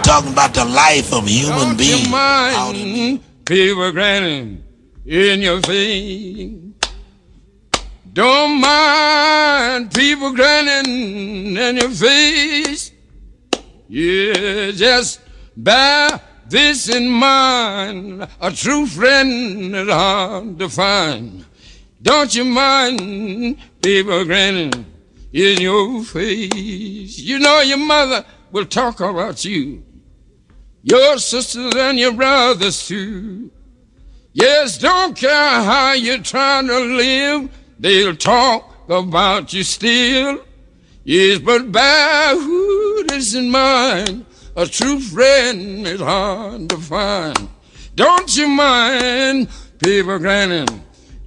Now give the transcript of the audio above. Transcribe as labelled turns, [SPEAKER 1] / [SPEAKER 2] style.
[SPEAKER 1] talking about the life of human beings.
[SPEAKER 2] Don't you mind people grinning in your face? Don't mind people grinning in your face. Yeah, just bear this in mind. A true friend is hard to find. Don't you mind people grinning in your face? You know your mother will talk about you, your sisters and your brothers too. Yes, don't care how you're trying to live, they'll talk about you still. Yes, but bear this in mind, a true friend is hard to find. Don't you mind people grinning